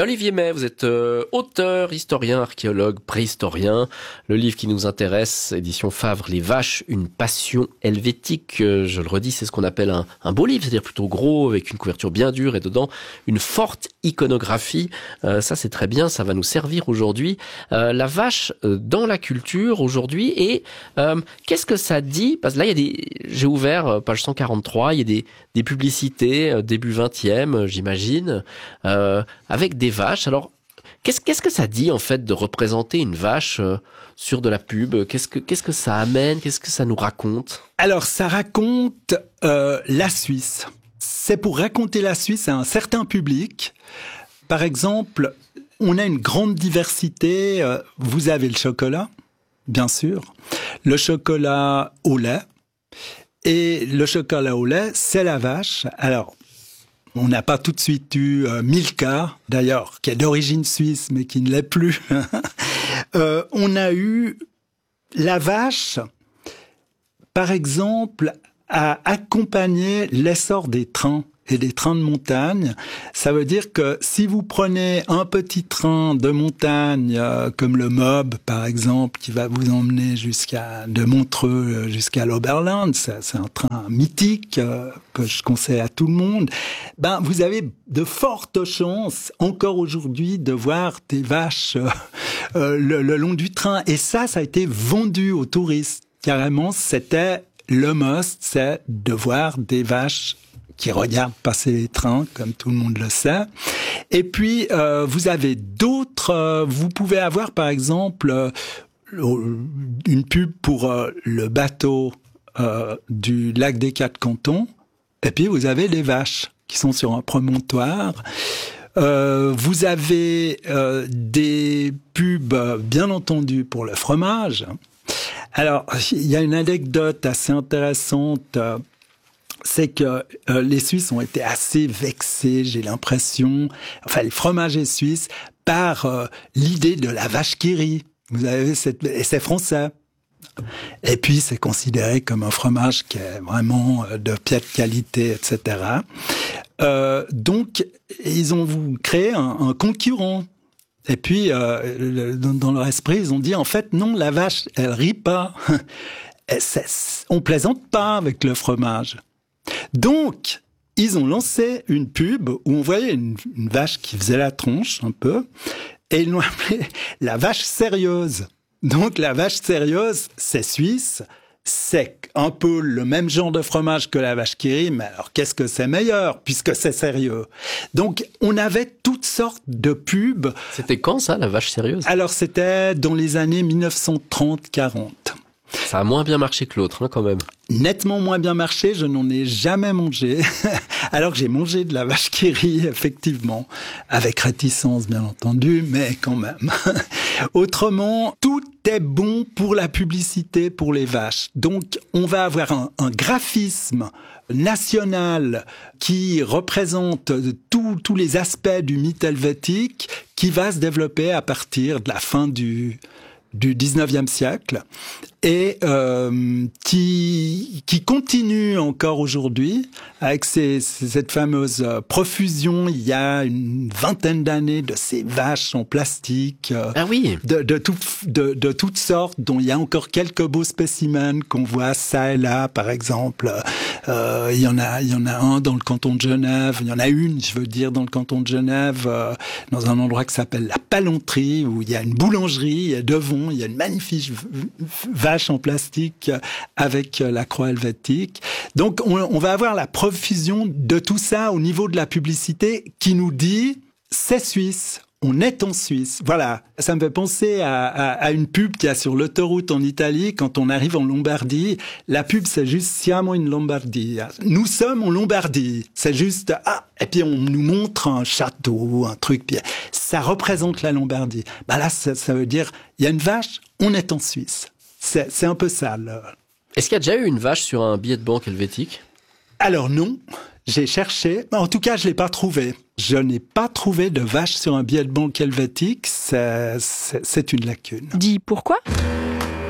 Olivier May, vous êtes auteur, historien, archéologue, préhistorien. Le livre qui nous intéresse, édition Favre, Les Vaches, une passion helvétique. Je le redis, c'est ce qu'on appelle un beau livre, c'est-à-dire plutôt gros, avec une couverture bien dure et dedans une forte iconographie. Ça, c'est très bien, ça va nous servir aujourd'hui. La vache dans la culture aujourd'hui, et qu'est-ce que ça dit? Parce que là, j'ai ouvert page 143, il y a des publicités début 20e, j'imagine, avec des vaches. Alors, qu'est-ce que ça dit en fait de représenter une vache sur de la pub? Qu'est-ce que ça amène? Qu'est-ce que ça nous raconte? Alors, ça raconte la Suisse. C'est pour raconter la Suisse à un certain public. Par exemple, on a une grande diversité. Vous avez le chocolat, bien sûr, le chocolat au lait. Et le chocolat au lait, c'est la vache. Alors, on n'a pas tout de suite eu Milka, d'ailleurs, qui est d'origine suisse, mais qui ne l'est plus. On a eu la vache, par exemple, a accompagné l'essor des trains et des trains de montagne. Ça veut dire que si vous prenez un petit train de montagne, comme le Mob, par exemple, qui va vous emmener de Montreux jusqu'à l'Oberland, c'est un train mythique que je conseille à tout le monde, vous avez de fortes chances, encore aujourd'hui, de voir des vaches le long du train. Et ça a été vendu aux touristes. Carrément, c'était le must, c'est de voir des vaches qui regardent passer les trains, comme tout le monde le sait. Et puis, vous avez d'autres... vous pouvez avoir, par exemple, une pub pour le bateau du lac des Quatre Cantons. Et puis, vous avez les vaches qui sont sur un promontoire. Vous avez des pubs, bien entendu, pour le fromage. Alors, il y a une anecdote assez intéressante... c'est que les Suisses ont été assez vexés, j'ai l'impression, enfin les fromagers suisses, par l'idée de la vache qui rit. Vous avez et c'est français. Et puis c'est considéré comme un fromage qui est vraiment de piètre qualité, etc. Donc ils ont voulu créer un concurrent. Et puis dans leur esprit, ils ont dit en fait non, la vache, elle rit pas. On plaisante pas avec le fromage. Donc, ils ont lancé une pub où on voyait une vache qui faisait la tronche un peu, et ils l'ont appelée la vache sérieuse. Donc, la vache sérieuse, c'est suisse, c'est un peu le même genre de fromage que la vache qui rit, mais alors qu'est-ce que c'est meilleur, puisque c'est sérieux. Donc, on avait toutes sortes de pubs. C'était quand ça, la vache sérieuse? Alors, c'était dans les années 1930-40. Ça a moins bien marché que l'autre, quand même. Nettement moins bien marché, je n'en ai jamais mangé. Alors que j'ai mangé de la vache qui rit, effectivement. Avec réticence, bien entendu, mais quand même. Autrement, tout est bon pour la publicité, pour les vaches. Donc, on va avoir un graphisme national qui représente tous les aspects du mythe helvétique qui va se développer à partir de la fin du 19e siècle et qui continue encore aujourd'hui avec cette fameuse profusion il y a une vingtaine d'années de ces vaches en plastique de toutes sortes, dont il y a encore quelques beaux spécimens qu'on voit ça et là. Par exemple, il y en a un dans le canton de Genève, il y en a une, je veux dire, dans le canton de Genève, dans un endroit qui s'appelle la Palanterie, où il y a une boulangerie, et devant il y a une magnifique vache en plastique avec la croix helvétique. Donc, on va avoir la profusion de tout ça au niveau de la publicité qui nous dit « c'est suisse ». On est en Suisse. Voilà. Ça me fait penser à une pub qu'il y a sur l'autoroute en Italie quand on arrive en Lombardie. La pub, c'est juste « Siamo in Lombardia ». Nous sommes en Lombardie. C'est juste « et puis on nous montre un château, un truc. Puis ça représente la Lombardie. Là, ça veut dire il y a une vache, on est en Suisse. C'est un peu ça. Est-ce qu'il y a déjà eu une vache sur un billet de banque helvétique? Alors non. J'ai cherché, en tout cas, je l'ai pas trouvé. Je n'ai pas trouvé de vache sur un billet de banque helvétique. C'est une lacune. Dis pourquoi ?